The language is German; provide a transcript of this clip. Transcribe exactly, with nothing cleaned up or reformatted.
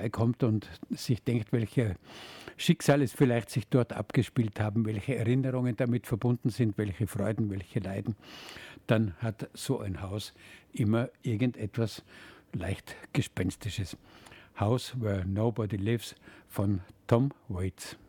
vorbeikommt und sich denkt, welche Schicksale es vielleicht sich dort abgespielt haben, welche Erinnerungen damit verbunden sind, welche Freuden, welche Leiden, dann hat so ein Haus immer irgendetwas leicht Gespenstisches. House Where Nobody Lives von Tom Waits.